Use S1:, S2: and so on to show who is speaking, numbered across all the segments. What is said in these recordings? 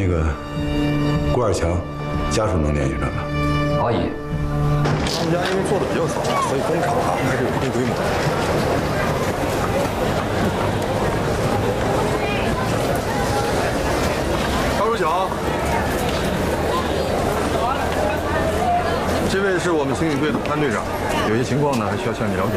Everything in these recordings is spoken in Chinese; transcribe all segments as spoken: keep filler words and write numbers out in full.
S1: 那个顾二强家属能联系上了。
S2: 可以。
S3: 他们家因为做的比较早，所以工厂啊还是有一定规模的。高书强，这位是我们刑警队的潘队长，有些情况呢还需要向你了解。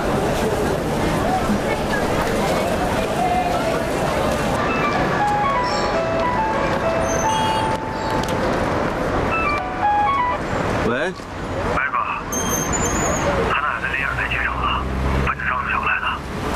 S4: 喂，
S5: 白哥，他奶奶领儿在机场了，奔着张子强来的。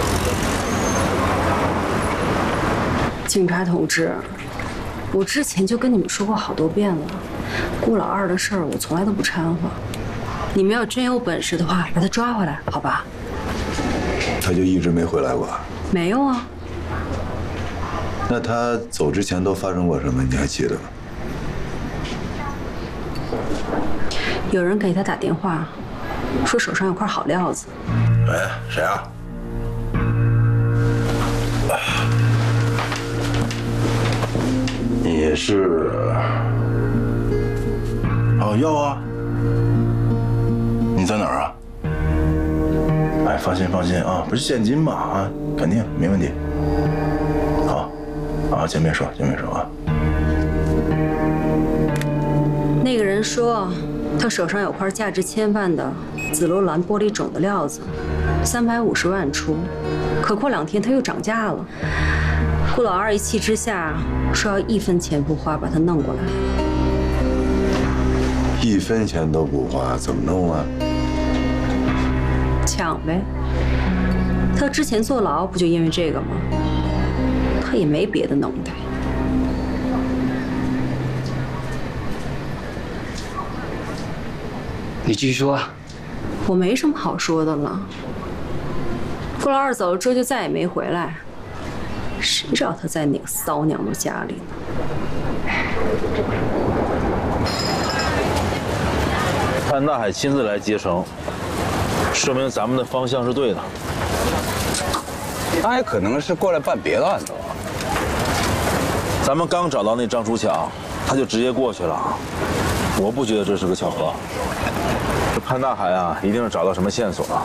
S6: 警察同志，我之前就跟你们说过好多遍了，顾老二的事儿我从来都不掺和。你们要真有本事的话，把他抓回来，好吧？
S1: 他就一直没回来过？
S6: 没有啊。
S1: 那他走之前都发生过什么？你还记得吗？
S6: 有人给他打电话，说手上有块好料子。
S1: 喂，谁啊？你是？哦，要啊。你在哪儿啊？哎，放心放心啊，不是现金吧？啊，肯定没问题。好，啊，见面说，见面说啊。
S6: 那个人说。 他手上有块价值千万的紫罗兰玻璃种的料子，三百五十万出，可过两天它又涨价了。顾老二一气之下说要一分钱不花把它弄过来，
S1: 一分钱都不花，怎么弄啊？
S6: 抢呗。他之前坐牢不就因为这个吗？他也没别的能耐。
S2: 你继续说啊。
S6: 我没什么好说的了。顾老二走了之后就再也没回来，谁知道他在哪个骚娘们家里呢？
S4: 潘大海亲自来接生，说明咱们的方向是对的。
S7: 他也可能是过来办别的案子了。
S4: 咱们刚找到那张书强，他就直接过去了。我不觉得这是个巧合。 这潘大海啊，一定是找到什么线索了。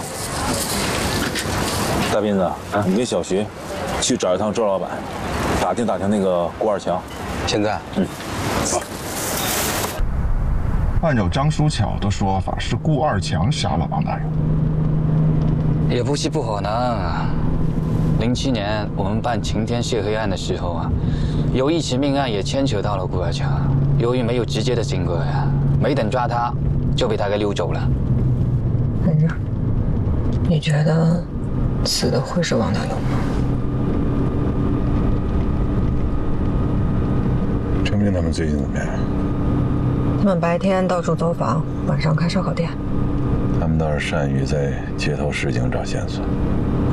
S4: 大斌子，啊、你跟小徐去找一趟周老板，打听打听那个顾二强。
S7: 现在，
S4: 嗯。
S3: 按照张书巧的说法，是顾二强杀了王大勇。
S2: 也不是不可能。零七年我们办晴天血黑案的时候啊，有一起命案也牵扯到了顾二强，由于没有直接的经过呀，没等抓他。 就被他给溜走了。
S8: 嗯，你觉得死的会是王大勇吗？
S1: 程明他们最近怎么样？
S8: 他们白天到处走访，晚上开烧烤店。
S1: 他们倒是善于在街头市井找线索。